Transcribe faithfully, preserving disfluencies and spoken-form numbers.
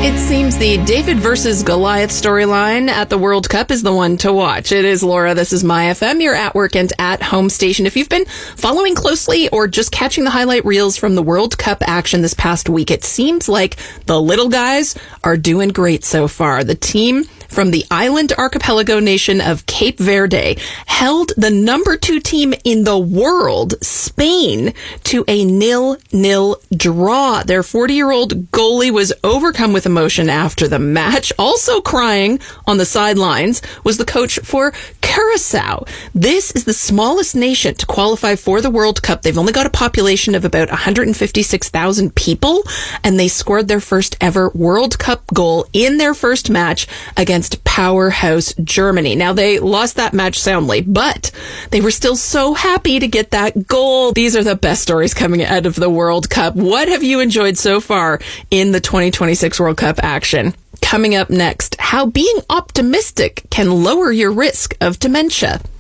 It seems the David versus Goliath storyline at the World Cup is the one to watch. It is Laura. This is My F M, your at work and at home station. If you've been following closely or just catching the highlight reels from the World Cup action this past week, it seems like the little guys are doing great so far. The team from the island archipelago nation of Cape Verde held the number two team in the world, Spain, to a nil-nil draw. Their forty-year-old goalie was overcome with emotion after the match. Also crying on the sidelines was the coach for Curacao. This is the smallest nation to qualify for the World Cup. They've only got a population of about one hundred fifty-six thousand people, and they scored their first ever World Cup goal in their first match against powerhouse Germany. Now, they lost that match soundly, but they were still so happy to get that goal. These are the best stories coming out of the World Cup. What have you enjoyed so far in the twenty twenty-six World Cup action? Coming up next, how being optimistic can lower your risk of dementia.